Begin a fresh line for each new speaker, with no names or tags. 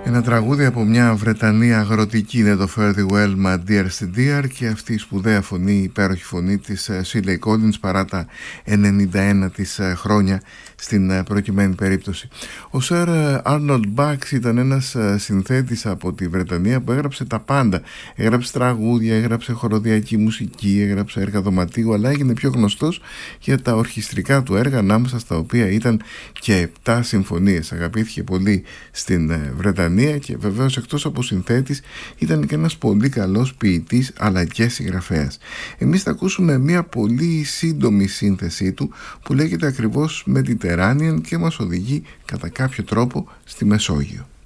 Ένα τραγούδι από μια Βρετανία αγροτική είναι το Fare Thee Well My Dear Dear, και αυτή η σπουδαία φωνή, η υπέροχη φωνή της Shirley Collins παρά τα 91 της χρόνια στην προκειμένη περίπτωση. Ο Sir Arnold Bax ήταν ένας συνθέτης από τη Βρετανία που έγραψε τα πάντα. Έγραψε τραγούδια, έγραψε χοροδιακή μουσική, έγραψε έργα δωματίου, αλλά έγινε πιο γνωστός για τα ορχιστρικά του έργα, ανάμεσα στα οποία ήταν και 7 συμφωνίες. Αγαπήθηκε πολύ στην Βρετανία και βεβαίως εκτός από συνθέτης ήταν και ένας πολύ καλός ποιητής αλλά και συγγραφέας. Εμείς θα ακούσουμε μια πολύ σύντομη σύνθεσή του που λέγεται ακριβώς Mediterranean και μας οδηγεί κατά κάποιο τρόπο στη Μεσόγειο.